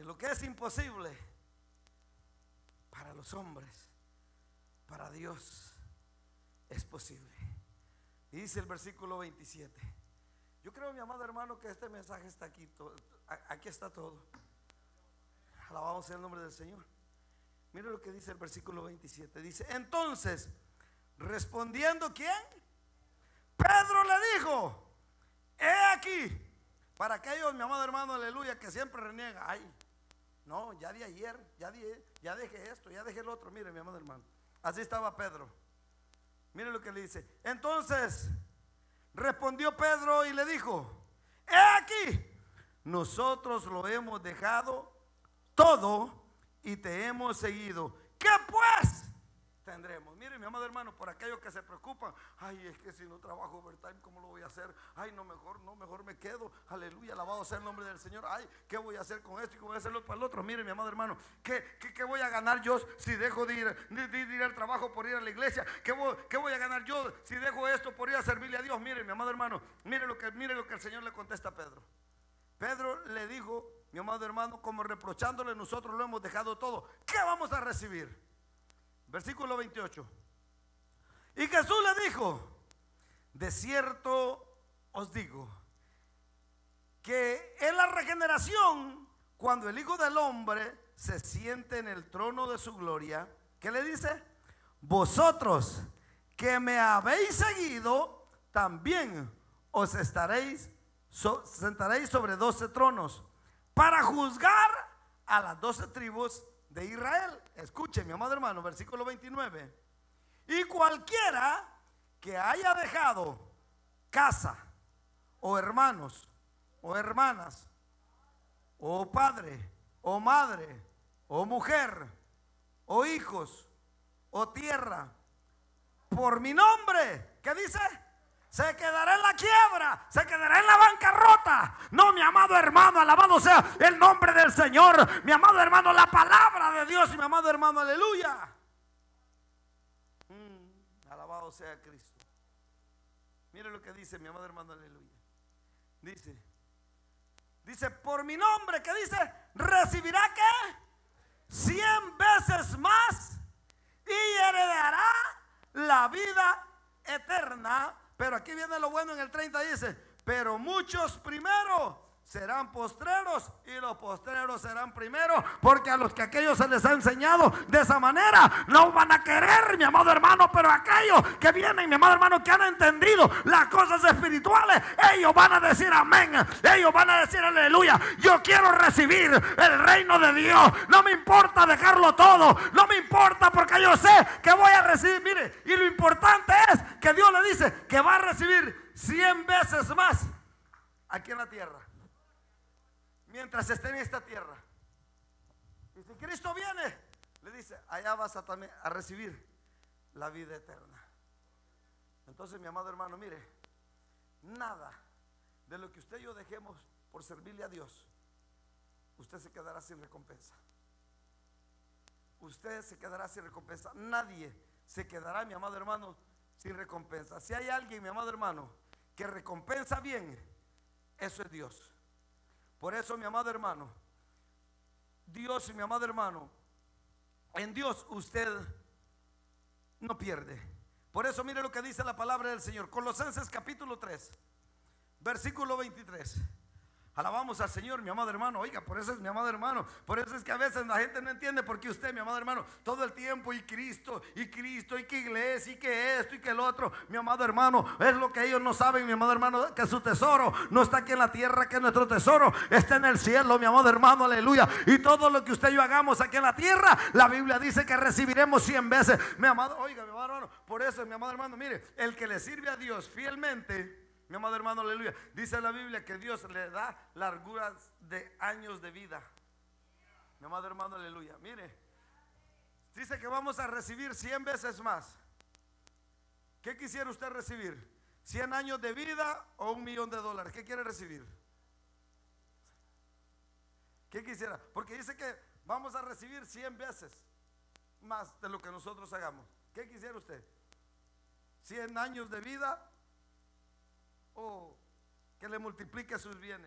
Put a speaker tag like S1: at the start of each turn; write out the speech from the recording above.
S1: que lo que es imposible para los hombres, para Dios es posible. Y dice el versículo 27. Yo creo, mi amado hermano, que este mensaje está aquí, aquí está todo. Alabado sea el nombre del Señor. Mire lo que dice el versículo 27. Dice: entonces, respondiendo, ¿quién? Pedro le dijo: he aquí. Para aquellos, mi amado hermano, aleluya, que siempre reniegan: ay, no, ya de ayer, ya dejé esto, ya dejé el otro. Mire, mi amado hermano, así estaba Pedro. Mire lo que le dice. Entonces respondió Pedro y le dijo: he aquí, nosotros lo hemos dejado todo y te hemos seguido. ¿Qué pues tendremos? Mire, mi amado hermano, por aquellos que se preocupan: ay, es que si no trabajo overtime, ¿cómo lo voy a hacer? Ay, no, mejor me quedo. Aleluya, alabado sea el nombre del Señor. Ay, ¿qué voy a hacer con esto y cómo voy a hacerlo para el otro? Mire, mi amado hermano, ¿qué voy a ganar yo si dejo de ir al trabajo por ir a la iglesia? ¿Qué voy a ganar yo si dejo esto por ir a servirle a Dios? Mire, mi amado hermano, mire lo que el Señor le contesta a Pedro. Pedro le dijo, mi amado hermano, como reprochándole: nosotros lo hemos dejado todo, ¿qué vamos a recibir? Versículo 28. Y Jesús le dijo: de cierto os digo que en la regeneración, cuando el Hijo del Hombre se siente en el trono de su gloria, ¿qué le dice? Vosotros que me habéis seguido, también os sentaréis sobre 12 tronos, para juzgar a las 12 tribus de Israel. Escuche, mi amado hermano, versículo 29. Y cualquiera que haya dejado casa, o hermanos, o hermanas, o padre, o madre, o mujer, o hijos, o tierra, por mi nombre, ¿qué dice? Se quedará en la quiebra, se quedará en la bancarrota. No, mi amado hermano, alabado sea el nombre del Señor. Mi amado hermano, la palabra de Dios. Y mi amado hermano, aleluya. Alabado sea Cristo. Mire lo que dice, mi amado hermano, aleluya. Dice, por mi nombre, ¿qué dice? Recibirá ¿qué? 100 veces más y heredará la vida eterna. Pero aquí viene lo bueno en el 30, dice: pero muchos primero serán postreros y los postreros serán primeros, porque a los que aquellos se les ha enseñado de esa manera no van a querer, mi amado hermano, pero aquellos que vienen, mi amado hermano, que han entendido las cosas espirituales, ellos van a decir amén, ellos van a decir aleluya. Yo quiero recibir el reino de Dios, no me importa dejarlo todo, no me importa, porque yo sé que voy a recibir. Mire, y lo importante es que Dios le dice que va a recibir 100 veces más aquí en la tierra, mientras esté en esta tierra. Y si Cristo viene, le dice: allá vas también a recibir la vida eterna. Entonces, mi amado hermano, mire, nada de lo que usted y yo dejemos por servirle a Dios, usted se quedará sin recompensa. Usted se quedará sin recompensa. Nadie se quedará, mi amado hermano, sin recompensa. Si hay alguien, mi amado hermano, que recompensa bien, eso es Dios. Por eso, mi amado hermano, Dios y mi amado hermano, en Dios usted no pierde. Por eso mire lo que dice la palabra del Señor. Colosenses capítulo 3, versículo 23. Alabamos al Señor, mi amado hermano. Oiga, por eso es, mi amado hermano, por eso es que a veces la gente no entiende por qué usted, mi amado hermano, todo el tiempo y Cristo, y que iglesia, y que esto, y que el otro. Mi amado hermano, es lo que ellos no saben, mi amado hermano, que su tesoro no está aquí en la tierra, que nuestro tesoro está en el cielo, mi amado hermano, aleluya. Y todo lo que usted y yo hagamos aquí en la tierra, la Biblia dice que recibiremos 100 veces. Mi amado, oiga, mi amado hermano, por eso, mi amado hermano, mire, el que le sirve a Dios fielmente, mi amado hermano, aleluya, dice la Biblia que Dios le da larguras de años de vida. Mi amado hermano, aleluya. Mire, dice que vamos a recibir 100 veces más. ¿Qué quisiera usted recibir? ¿100 años de vida o $1.000.000? ¿Qué quiere recibir? ¿Qué quisiera? Porque dice que vamos a recibir 100 veces más de lo que nosotros hagamos. ¿Qué quisiera usted? ¿100 años de vida o que le multiplique sus bienes?